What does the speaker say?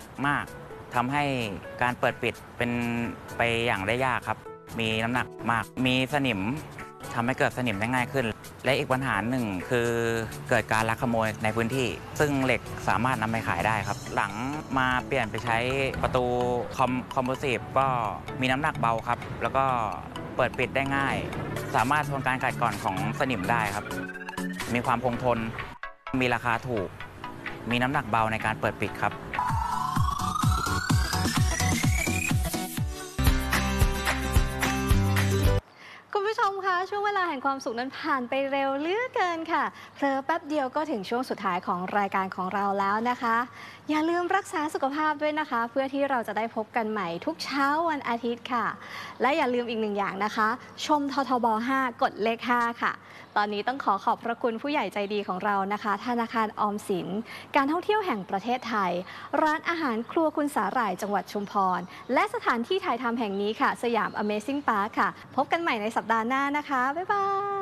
มากทำให้การเปิดปิดเป็นไปอย่างได้ยากครับมีน้ำหนักมากมีสนิมทำให้เกิดสนิมได้ง่ายขึ้นและอีกปัญหาหนึ่งคือเกิดการลักขโมยในพื้นที่ซึ่งเหล็กสามารถนำไปขายได้ครับหลังมาเปลี่ยนไปใช้ประตูคอมโพสิตก็มีน้ำหนักเบาครับแล้วก็เปิดปิดได้ง่ายสามารถทนการกัดกร่อนของสนิมได้ครับมีความคงทนมีราคาถูกมีน้ำหนักเบาในการเปิดปิดครับคุณผู้ชมคะช่วงเวลาแห่งความสุขนั้นผ่านไปเร็วเหลือเกินค่ะเผลอแป๊บเดียวก็ถึงช่วงสุดท้ายของรายการของเราแล้วนะคะอย่าลืมรักษาสุขภาพด้วยนะคะเพื่อที่เราจะได้พบกันใหม่ทุกเช้าวันอาทิตย์ค่ะและอย่าลืมอีกหนึ่งอย่างนะคะชมททบ 5 กดเลข 5 ค่ะตอนนี้ต้องขอบพระคุณผู้ใหญ่ใจดีของเรานะคะธนาคารออมสินการท่องเที่ยวแห่งประเทศไทยร้านอาหารครัวคุณสาหร่ายจังหวัดชุมพรและสถานที่ถ่ายทำแห่งนี้ค่ะสยาม Amazing Park ค่ะพบกันใหม่ในสัปดาห์หน้านะคะบ๊ายบาย